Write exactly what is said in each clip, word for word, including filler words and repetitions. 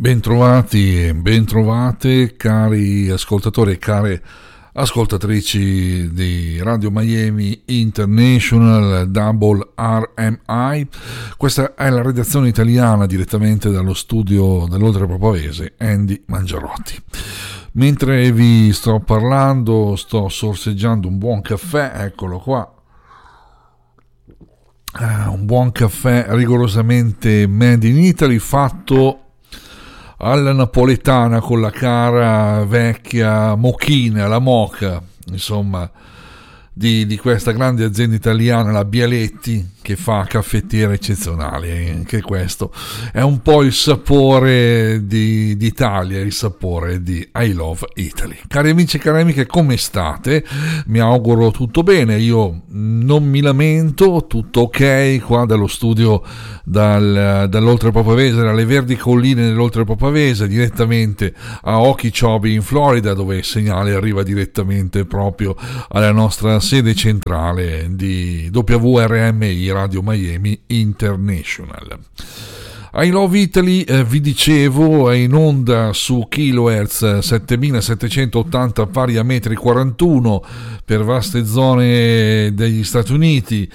Bentrovati e bentrovate cari ascoltatori e care ascoltatrici di Radio Miami International Double R M I. Questa è la redazione italiana direttamente dallo studio dell'Oltre Pavese, Andy Mangiarotti. Mentre vi sto parlando sto sorseggiando un buon caffè, eccolo qua. Uh, un buon caffè rigorosamente made in Italy, fatto alla napoletana con la cara vecchia mochina, la moca, insomma, di, di questa grande azienda italiana, la Bialetti, che fa caffettiere eccezionali. Anche questo è un po' il sapore di, d'Italia, il sapore di I Love Italy. Cari amici e cari amiche, come state? Mi auguro tutto bene, io non mi lamento, tutto ok qua dallo studio dal, dall'Oltre Pavese, dalle verdi colline dell'Oltre Pavese, direttamente a Okeechobee in Florida, dove il segnale arriva direttamente proprio alla nostra sede centrale di W R M I Radio Miami International. I Love Italy, eh, vi dicevo, è in onda su kilohertz settemilasettecentottanta pari a metri quarantuno per vaste zone degli Stati Uniti,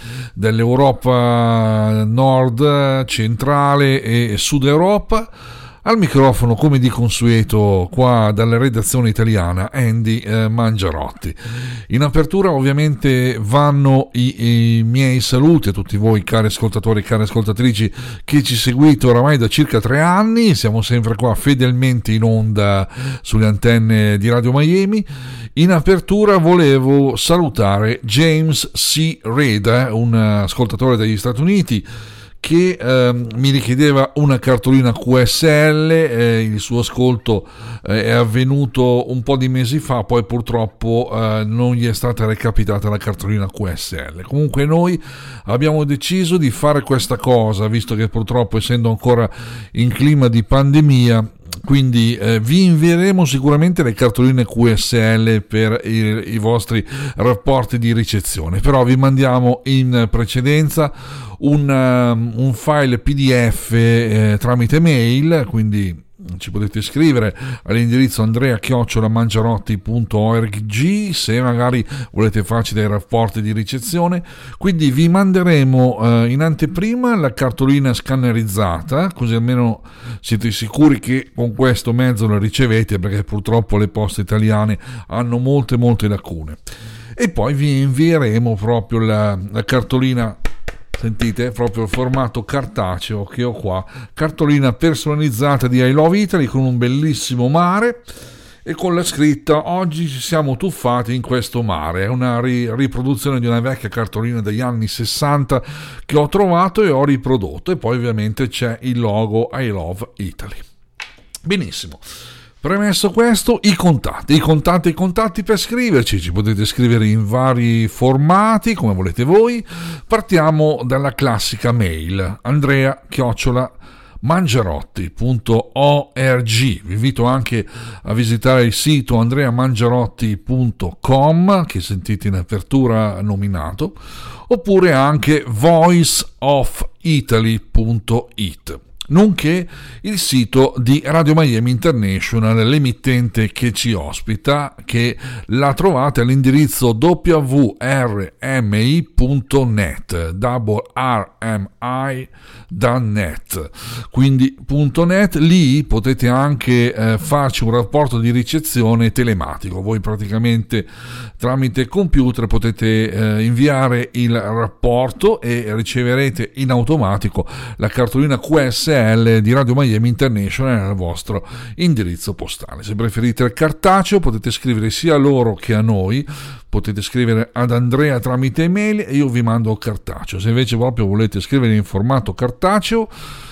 dell'Europa nord, centrale e sud Europa. Al microfono, come di consueto, qua dalla redazione italiana, Andy eh, Mangiarotti. In apertura ovviamente vanno i, i miei saluti a tutti voi cari ascoltatori e cari ascoltatrici che ci seguite oramai da circa tre anni. Siamo sempre qua fedelmente in onda sulle antenne di Radio Miami. In apertura volevo salutare James C. Reda, un ascoltatore degli Stati Uniti, che eh, mi richiedeva una cartolina Q S L. Eh, il suo ascolto eh, è avvenuto un po' di mesi fa, poi purtroppo eh, non gli è stata recapitata la cartolina Q S L. Comunque noi abbiamo deciso di fare questa cosa, visto che purtroppo, essendo ancora in clima di pandemia, quindi eh, vi invieremo sicuramente le cartoline Q S L per i, i vostri rapporti di ricezione, però vi mandiamo in precedenza un, um, un file P D F eh, tramite mail, quindi ci potete scrivere all'indirizzo andrea chiocciola mangiarotti punto org se magari volete farci dei rapporti di ricezione. Quindi vi manderemo eh, in anteprima la cartolina scannerizzata, così almeno siete sicuri che con questo mezzo la ricevete, perché purtroppo le poste italiane hanno molte molte lacune. E poi vi invieremo proprio la, la cartolina, sentite, proprio il formato cartaceo che ho qua, cartolina personalizzata di I Love Italy con un bellissimo mare e con la scritta "Oggi ci siamo tuffati in questo mare". È una ri- riproduzione di una vecchia cartolina degli anni sessanta che ho trovato e ho riprodotto, e poi ovviamente c'è il logo I Love Italy. Benissimo. Premesso questo, i contatti, i contatti, i contatti per scriverci, ci potete scrivere in vari formati, come volete voi. Partiamo dalla classica mail, andrea chiocciola mangiarotti punto org. Vi invito anche a visitare il sito andrea mangiarotti punto com, che sentite in apertura nominato, oppure anche voice of italy punto it, nonché il sito di Radio Miami International, l'emittente che ci ospita, che la trovate all'indirizzo w r m i punto net, double r m i punto net, quindi .net. Lì potete anche eh, farci un rapporto di ricezione telematico. Voi praticamente tramite computer potete eh, inviare il rapporto e riceverete in automatico la cartolina Q S L di Radio Miami International al vostro indirizzo postale. Se preferite il cartaceo potete scrivere sia a loro che a noi, potete scrivere ad Andrea tramite email e io vi mando il cartaceo. Se invece proprio volete scrivere in formato cartaceo,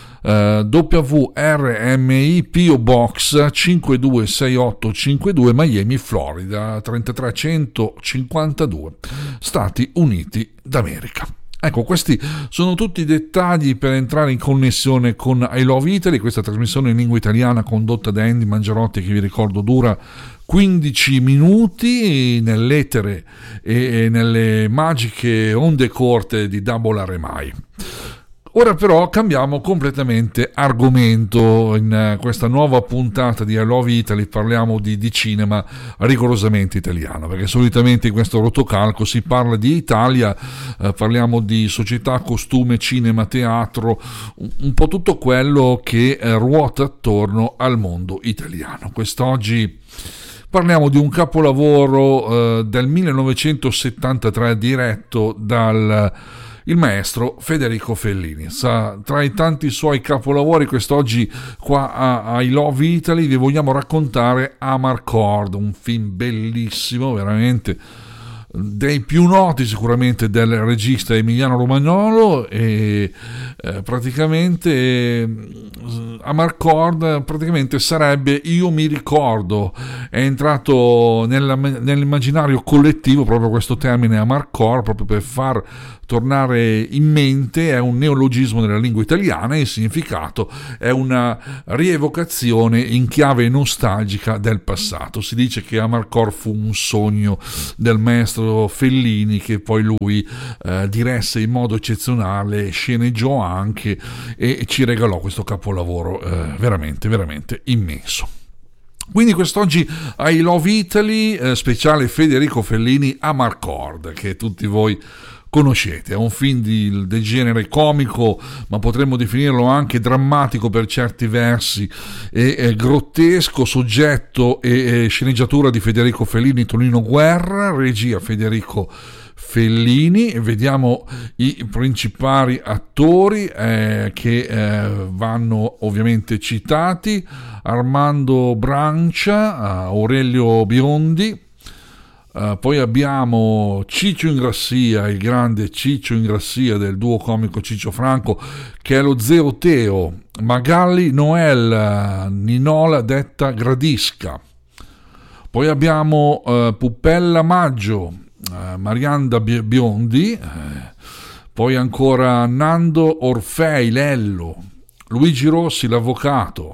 Uh, W R M I P O Box cinque due sei otto cinque due Miami, Florida trentatré centocinquantadue, Stati Uniti d'America. Ecco, questi sono tutti i dettagli per entrare in connessione con I Love Italy, questa trasmissione in lingua italiana condotta da Andy Mangiarotti, che vi ricordo dura quindici minuti nell'etere e nelle magiche onde corte di Double R M I. Ora però cambiamo completamente argomento. In questa nuova puntata di I Love Italy parliamo di, di cinema rigorosamente italiano, perché solitamente in questo rotocalco si parla di Italia, eh, parliamo di società, costume, cinema, teatro, un, un po' tutto quello che eh, ruota attorno al mondo italiano. Quest'oggi parliamo di un capolavoro eh, del millenovecentosettantatré diretto dal il maestro Federico Fellini. Sa, tra i tanti suoi capolavori, quest'oggi qua a, a I Love Italy vi vogliamo raccontare Amarcord, un film bellissimo, veramente dei più noti sicuramente del regista Emiliano Romagnolo, e eh, praticamente eh, Amarcord praticamente sarebbe Io mi ricordo, è entrato nella, nell'immaginario collettivo proprio questo termine Amarcord, proprio per far tornare in mente, è un neologismo nella lingua italiana e il significato è una rievocazione in chiave nostalgica del passato. Si dice che Amarcord fu un sogno del maestro Fellini, che poi lui eh, diresse in modo eccezionale, sceneggiò anche e ci regalò questo capolavoro eh, veramente, veramente immenso. Quindi quest'oggi a I Love Italy, eh, speciale Federico Fellini, Amarcord, che tutti voi conoscete. È un film di, del genere comico, ma potremmo definirlo anche drammatico per certi versi, e, e grottesco, soggetto e, e sceneggiatura di Federico Fellini, Tonino Guerra, regia Federico Fellini. Vediamo i principali attori eh, che eh, vanno ovviamente citati: Armando Brancia, Aurelio Biondi. Uh, poi abbiamo Ciccio Ingrassia, il grande Ciccio Ingrassia del duo comico Ciccio Franco, che è lo zio Teo. Magalli Noel, Ninola detta Gradisca. Poi abbiamo uh, Puppella Maggio, uh, Marianda Biondi. Uh, poi ancora Nando Orfei Lello, Luigi Rossi l'avvocato,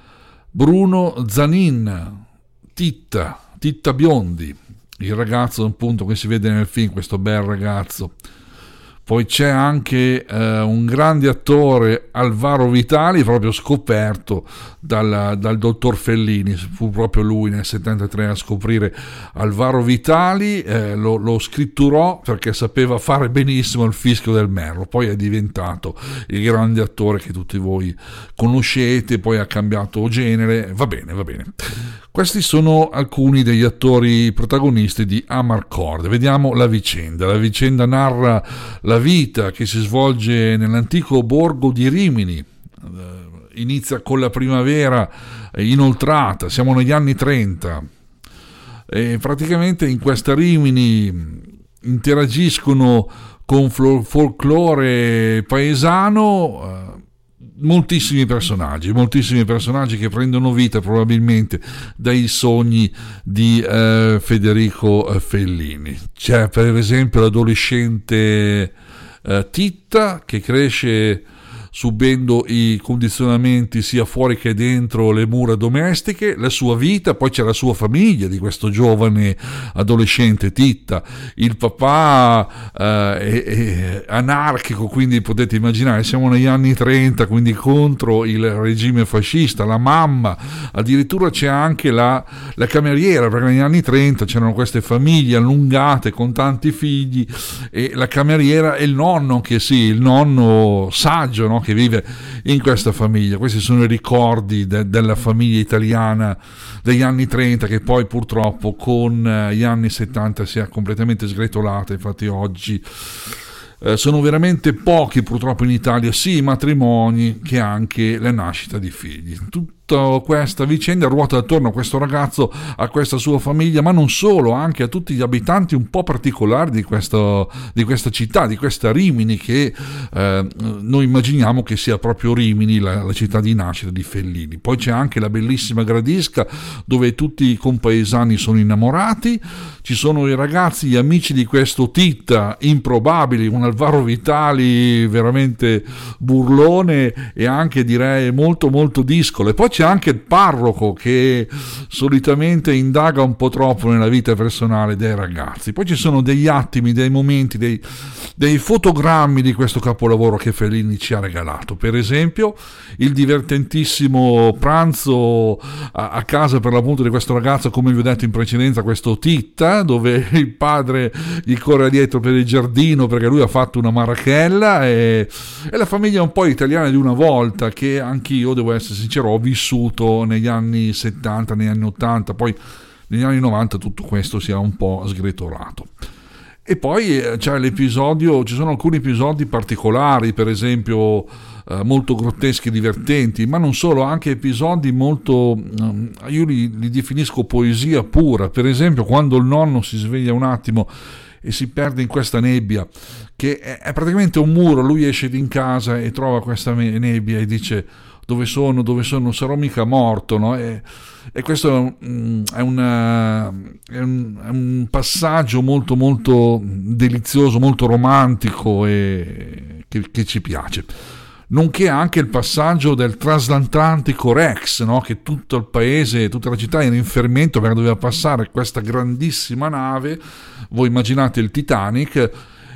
Bruno Zanin, Titta, Titta Biondi, il ragazzo appunto che si vede nel film, questo bel ragazzo. Poi c'è anche eh, un grande attore, Alvaro Vitali, proprio scoperto dal, dal dottor Fellini. Fu proprio lui nel settantatré a scoprire Alvaro Vitali, eh, lo, lo scritturò perché sapeva fare benissimo il fischio del merlo. Poi è diventato il grande attore che tutti voi conoscete, poi ha cambiato genere, va bene, va bene. Questi sono alcuni degli attori protagonisti di Amarcord. Vediamo la vicenda. La vicenda narra la vita che si svolge nell'antico borgo di Rimini. Inizia con la primavera inoltrata, siamo negli anni trenta, e praticamente in questa Rimini interagiscono con folklore paesano moltissimi personaggi, moltissimi personaggi che prendono vita probabilmente dai sogni di eh, Federico Fellini. C'è per esempio l'adolescente eh, Titta, che cresce subendo i condizionamenti sia fuori che dentro le mura domestiche, la sua vita. Poi c'è la sua famiglia di questo giovane adolescente Titta. Il papà eh, è, è anarchico, quindi potete immaginare, siamo negli anni trenta, quindi contro il regime fascista. La mamma, addirittura c'è anche la, la cameriera, perché negli anni trenta c'erano queste famiglie allungate con tanti figli, e la cameriera e il nonno, che sì, il nonno saggio, no? Che vive in questa famiglia. Questi sono i ricordi de- della famiglia italiana degli anni trenta, che poi purtroppo con eh, gli anni settanta si è completamente sgretolata. Infatti oggi eh, sono veramente pochi purtroppo in Italia sia i matrimoni che anche la nascita di figli. Tutta questa vicenda ruota attorno a questo ragazzo, a questa sua famiglia, ma non solo, anche a tutti gli abitanti un po' particolari di, questo, di questa città, di questa Rimini, che eh, noi immaginiamo che sia proprio Rimini, la, la città di nascita di Fellini. Poi c'è anche la bellissima Gradisca, dove tutti i compaesani sono innamorati. Ci sono i ragazzi, gli amici di questo Titta, improbabili, un Alvaro Vitali veramente burlone e anche direi molto molto discolo. E poi c'è c'è anche il parroco che solitamente indaga un po' troppo nella vita personale dei ragazzi. Poi ci sono degli attimi, dei momenti, dei, dei fotogrammi di questo capolavoro che Fellini ci ha regalato. Per esempio il divertentissimo pranzo a, a casa per l'appunto di questo ragazzo, come vi ho detto in precedenza, questo Titta, dove il padre gli corre dietro per il giardino perché lui ha fatto una marachella, e, e la famiglia un po' italiana di una volta, che anch'io, devo essere sincero, ho vissuto negli anni settanta, negli anni ottanta, poi negli anni novanta tutto questo si è un po' sgretolato. E poi c'è l'episodio, ci sono alcuni episodi particolari, per esempio eh, molto grotteschi e divertenti, ma non solo, anche episodi molto, eh, io li, li definisco poesia pura. Per esempio quando il nonno si sveglia un attimo e si perde in questa nebbia, che è, è praticamente un muro, lui esce di in casa e trova questa nebbia e dice: dove sono, dove sono, sarò mica morto, no? E, e questo mm, è, una, è, un, è un passaggio molto molto delizioso, molto romantico e che, che ci piace. Nonché anche il passaggio del transatlantico Rex, no? Che tutto il paese, tutta la città era in fermento perché doveva passare questa grandissima nave. Voi immaginate il Titanic,